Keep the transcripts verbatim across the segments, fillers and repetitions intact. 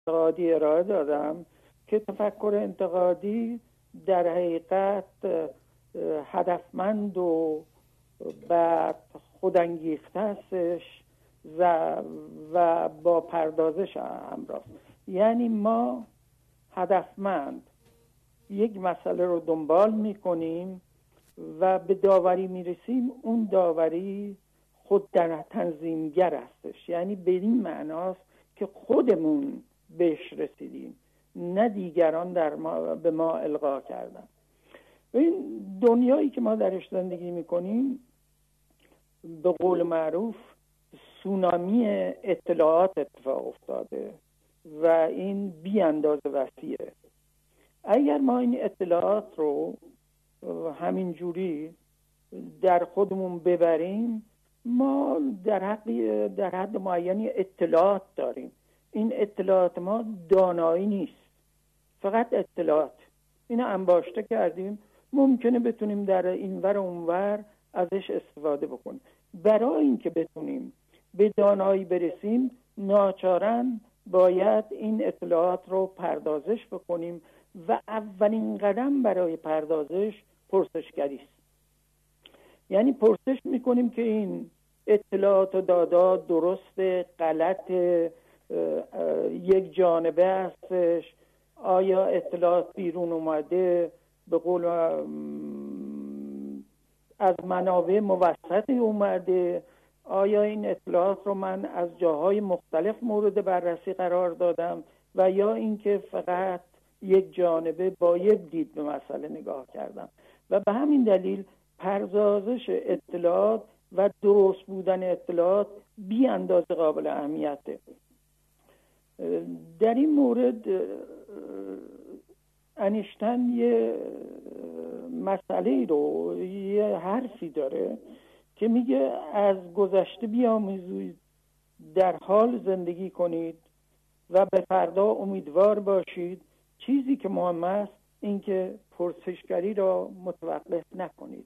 انتقادی ارائه دادم که تفکر انتقادی در حقیقت هدفمند و بعد خودانگیخته هستش و با پردازش همراه. یعنی ما هدفمند یک مسئله رو دنبال میکنیم و به داوری میرسیم. اون داوری خود در تنظیمگر هستش، یعنی به این معناست که خودمون بهش رسیدیم، نه دیگران در ما به ما القا کردن. این دنیایی که ما درش زندگی میکنیم به قول معروف سونامی اطلاعات اتفاق افتاده و این بی اندازه وسیعه. اگر ما این اطلاعات رو همین جوری در خودمون ببریم، ما در حد در حد معینی اطلاعات داریم. این اطلاعات ما دانایی نیست، فقط اطلاعات. اینو انباشته کردیم، ممکنه بتونیم در اینور و اونور ازش استفاده بکنیم. برای اینکه بتونیم به دانایی برسیم ناچاراً باید این اطلاعات رو پردازش بکنیم و اولین قدم برای پردازش پرسشگری است. یعنی پرسش میکنیم که این اطلاعات و دادا درست، غلط، یک جانبه هستش، آیا اطلاعات بیرون اومده به قول از منابع موثقی اومده، آیا این اطلاعات رو من از جاهای مختلف مورد بررسی قرار دادم و یا اینکه فقط یک جانبه با یک دید به مسئله نگاه کردم. و به همین دلیل پردازش اطلاعات و درست بودن اطلاعات بی اندازه قابل اهمیته. در این مورد انیشتین یه مسئله رو، یه حرفی داره که میگه از گذشته بیاموزید، در حال زندگی کنید و به فردا امیدوار باشید. چیزی که مهم است این که پرسشگری را متوقف نکنید.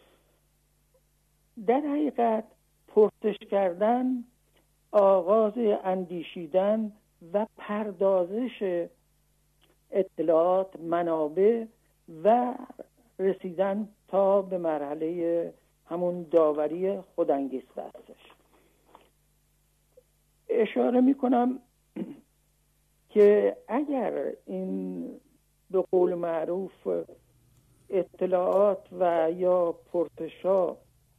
در حقیقت پرسش کردن آغاز اندیشیدن و پردازش اطلاعات، منابع و رسیدن تا به مرحله همون داوری خودانگیخته هستش. اشاره میکنم که اگر این به قول معروف اطلاعات و یا پرسش‌ها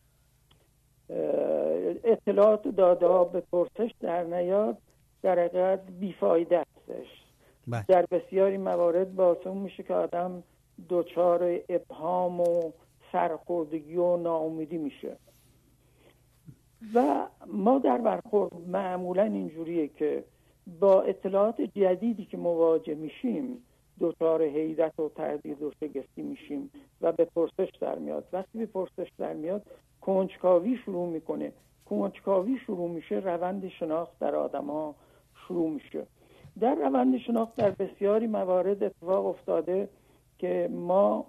اطلاعات داده به پرسش در نیاد، در حقیقت بیفایده هستش. بله. در بسیاری موارد باعث میشه که آدم دچار ابهام و سرخوردگی و ناامیدی میشه. و ما در برخورد معمولا اینجوریه که با اطلاعات جدیدی که مواجه میشیم دچار حیرت و تردید و شگفتی میشیم و به پرسش در میاد. وقتی به پرسش در میاد کنجکاوی شروع میکنه. کنجکاوی شروع میشه، روند شناخت در آدم‌ها شروع میشه. در روند شناخت در بسیاری موارد اتفاق افتاده که ما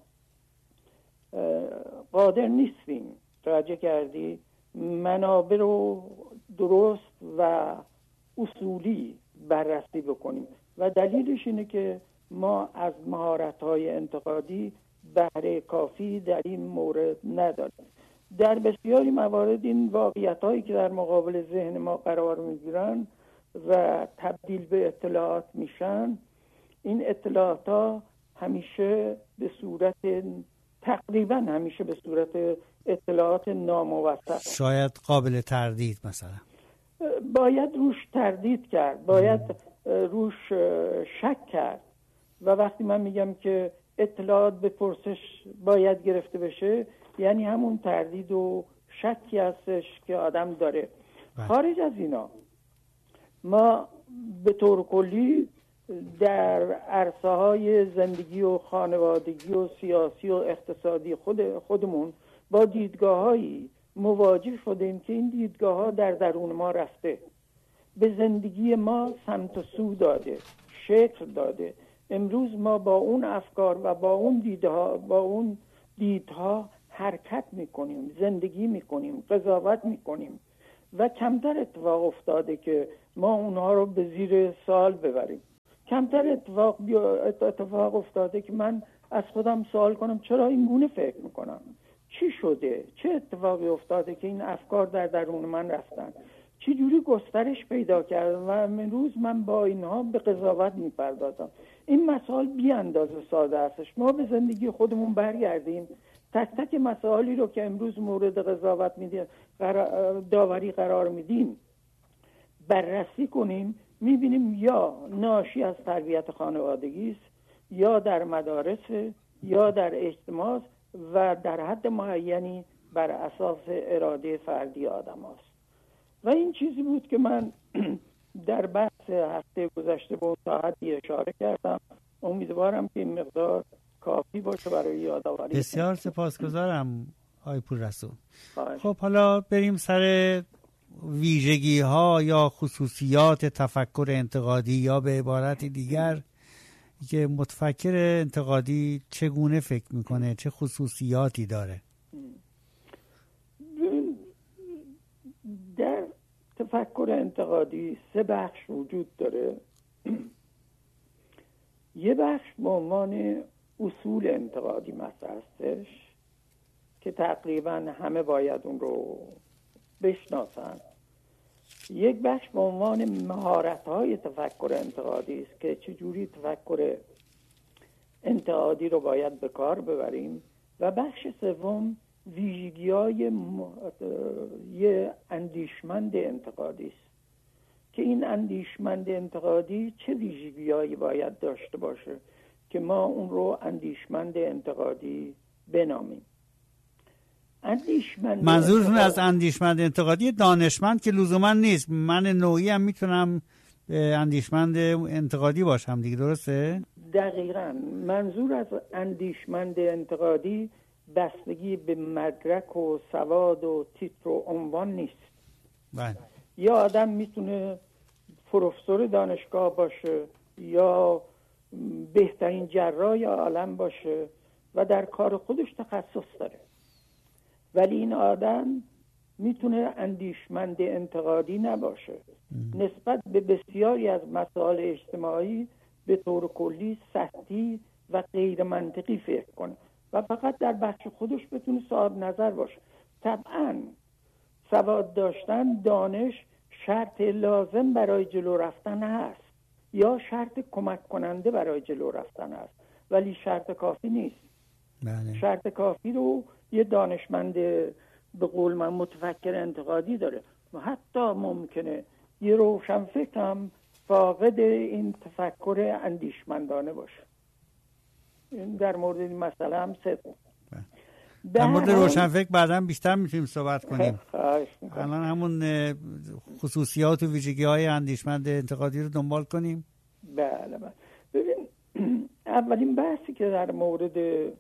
قادر نیستیم، توجه کردی، منابع رو درست و اصولی بررسی بکنیم و دلیلش اینه که ما از مهارت‌های انتقادی بهره کافی در این مورد نداریم. در بسیاری موارد این واقعیت‌هایی که در مقابل ذهن ما قرار می‌گیرن و تبدیل به اطلاعات میشن، این اطلاعات‌ها همیشه به صورت تقریبا همیشه به صورت اطلاعات ناموثق، شاید قابل تردید، مثلا باید روش تردید کرد، باید روش شک کرد. و وقتی من میگم که اطلاعات به پرسش باید گرفته بشه، یعنی همون تردید و شکی هستش که آدم داره. بله. خارج از اینا ما به طور کلی در عرصه‌های زندگی و خانوادگی و سیاسی و اقتصادی خود خودمون با دیدگاه‌هایی مواجه شدیم که این دیدگاه‌ها در درون ما رفته، به زندگی ما سمت و سو داده، شکل داده. امروز ما با اون افکار و با اون دیدها با اون دیدها حرکت میکنیم، زندگی میکنیم، قضاوت میکنیم و کمتر اتفاق افتاده که ما اونها رو به زیر سوال ببریم. کمتر اتفاق اتفاق افتاده که من از خودم سوال کنم چرا این گونه فکر میکنم، چی شده، چه اتفاقی افتاده که این افکار در درون من رفتن، چی جوری گسترش پیدا کردن و امروز من با اینها به قضاوت میپردازم. این مسائل بی اندازه ساده هستش. ما به زندگی خودمون برگردیم، تک تک مسائلی رو که امروز مورد قضاوت میدیم، داوری قرار میدیم، بررسی کنیم، میبینیم یا ناشی از تربیت خانوادگی است، یا در مدارس، یا در اجتماع و در حد معینی بر اساس اراده فردی آدم هست. و این چیزی بود که من در بحث هفته گذشته به اون ساعتی اشاره کردم. امیدوارم که این مقدار کافی باشه برای یادآوری. بسیار سپاسگزارم آقای پوررسول. خب حالا بریم سر ویژگی ها یا خصوصیات تفکر انتقادی، یا به عبارت دیگر که متفکر انتقادی چگونه فکر میکنه، چه خصوصیاتی داره؟ در تفکر انتقادی سه بخش وجود داره. یه بخش به عنوان اصول انتقادی مطرح هستش که تقریبا همه باید اون رو بشناسن. یک بخش به عنوان مهارت‌های تفکر انتقادی است که چجوری تفکر انتقادی رو باید به کار ببریم. و بخش سوم ویژگی‌های م... یه اندیشمند انتقادی است که این اندیشمند انتقادی چه ویژگی‌هایی باید داشته باشه که ما اون رو اندیشمند انتقادی بنامیم. اندیشمند منظورتون از اندیشمند انتقادی دانشمند که لزوما نیست، من نوعی هم میتونم اندیشمند انتقادی باشم دیگه، درسته؟ دقیقاً. منظور از اندیشمند انتقادی بستگی به مدرک و سواد و تیتر و عنوان نیست. بله. یا آدم میتونه پروفسور دانشگاه باشه یا بهترین جراح عالم باشه و در کار خودش تخصص داره، ولی این آدم میتونه اندیشمند انتقادی نباشه. ام. نسبت به بسیاری از مسائل اجتماعی به طور کلی سطحی و غیر منطقی فکر کنه و فقط در بخش خودش بتونه صاحب نظر باشه. طبعاً سواد داشتن، دانش شرط لازم برای جلو رفتن هست یا شرط کمک کننده برای جلو رفتن هست، ولی شرط کافی نیست. بله. شرط کافی رو یه دانشمند به قول من متفکر انتقادی داره و حتی ممکنه یه روشنفکر هم فاقد این تفکر اندیشمندانه باشه. این در مورد این مسئله هم صدق. در مورد روشنفکر بعداً بیشتر میتونیم صحبت کنیم. الان همون خصوصیات و ویژگی های اندیشمند انتقادی رو دنبال کنیم. بله بله. ببین، اولین بحثی که در مورد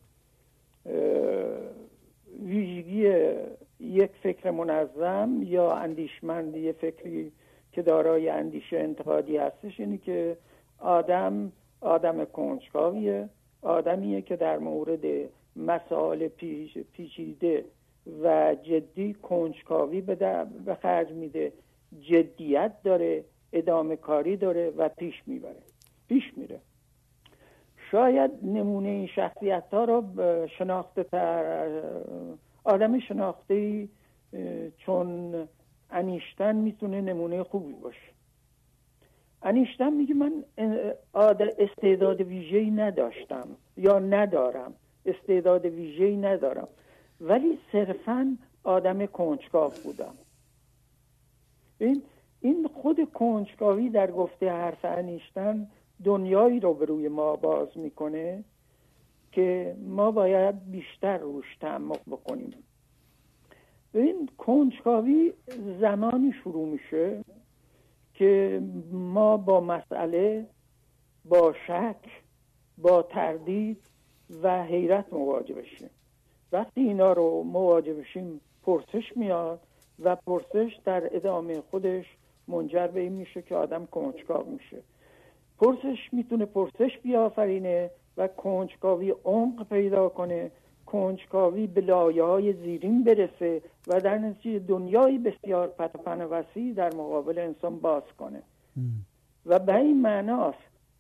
ویژگی یک فکر منظم یا اندیشمند، یک فکری که دارای اندیشه انتقادی هستش، اینه که آدم آدم کنجکاویه، آدمیه که در مورد مسائل پیچ، پیچیده و جدی کنجکاوی به خرج میده، جدیت داره، ادامه کاری داره و پیش میبره پیش میره. شاید نمونه این شخصیت ها رو شناخته تر آدم شناخته چون انیشتن میتونه نمونه خوبی باشه. انیشتن میگه من استعداد ویژه‌ای نداشتم یا ندارم، استعداد ویژه‌ای ندارم، ولی صرفاً آدم کنجکاو بودم. این این خود کنجکاوی در گفته حرف انیشتن دنیایی رو به روی ما باز میکنه که ما باید بیشتر روش تعمق بکنیم. این کنجکاوی زمانی شروع میشه که ما با مسئله، با شک، با تردید و حیرت مواجه بشیم. وقتی اینا رو مواجه بشیم پرسش میاد و پرسش در ادامه خودش منجر به این میشه که آدم کنجکاو میشه. پرسش میتونه پرسش بیافرینه و کنجکاوی عمق پیدا کنه، کنجکاوی به لایه‌های زیرین برسه و در نتیجه دنیای بسیار پت و پن وسیع در مقابل انسان باز کنه. ام. و به این معناست